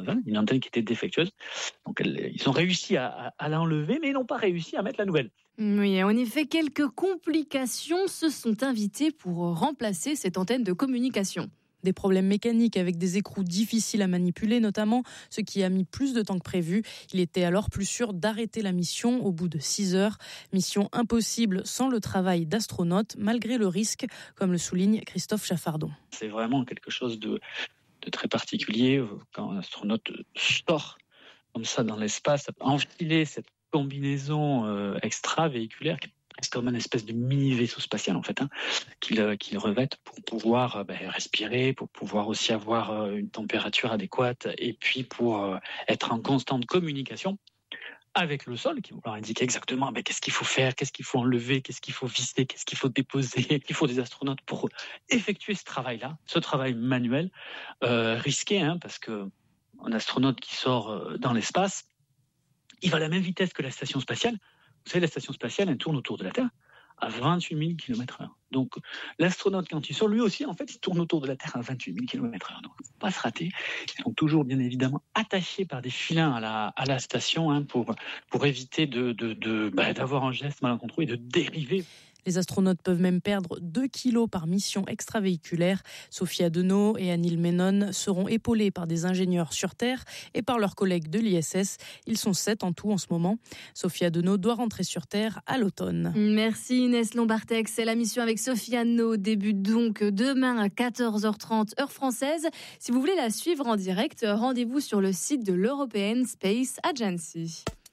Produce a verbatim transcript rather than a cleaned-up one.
une antenne qui était défectueuse. Donc elle, ils ont réussi à, à, à l'enlever, mais ils n'ont pas réussi à mettre la nouvelle. Oui, en effet, quelques complications se sont invitées pour remplacer cette antenne de communication. Des problèmes mécaniques avec des écrous difficiles à manipuler notamment, ce qui a mis plus de temps que prévu. Il était alors plus sûr d'arrêter la mission au bout de six heures. Mission impossible sans le travail d'astronaute, malgré le risque, comme le souligne Christophe Chaffardon. C'est vraiment quelque chose de, de très particulier quand un astronaute sort comme ça dans l'espace, enfiler cette combinaison euh, extra-véhiculaire c'est comme une espèce de mini vaisseau spatial en fait, hein, qu'il, qu'il revête pour pouvoir euh, ben, respirer, pour pouvoir aussi avoir euh, une température adéquate et puis pour euh, être en constante communication avec le sol, qui va leur indiquer exactement ben, qu'est-ce qu'il faut faire, qu'est-ce qu'il faut enlever, qu'est-ce qu'il faut visser, qu'est-ce qu'il faut déposer. Il faut des astronautes pour effectuer ce travail-là, ce travail manuel, euh, risqué, hein, parce que un astronaute qui sort dans l'espace, il va à la même vitesse que la station spatiale. Vous savez, la station spatiale, elle tourne autour de la Terre à vingt-huit mille kilomètres heure. Donc, l'astronaute, quand il sort, lui aussi, en fait, il tourne autour de la Terre à vingt-huit mille kilomètres heure. Donc, il ne faut pas se rater. Ils sont toujours, bien évidemment, attachés par des filins à la, à la station hein, pour, pour éviter de, de, de, bah, d'avoir un geste malencontreux et de dériver. Les astronautes peuvent même perdre deux kilos par mission extravéhiculaire. Sophie Adenau et Anil Menon seront épaulés par des ingénieurs sur Terre et par leurs collègues de l'I S S. Ils sont sept en tout en ce moment. Sophie Adenau doit rentrer sur Terre à l'automne. Merci Inès Lombartex. La mission avec Sophie Adenau débute donc demain à quatorze heures trente heure française. Si vous voulez la suivre en direct, rendez-vous sur le site de l'European Space Agency.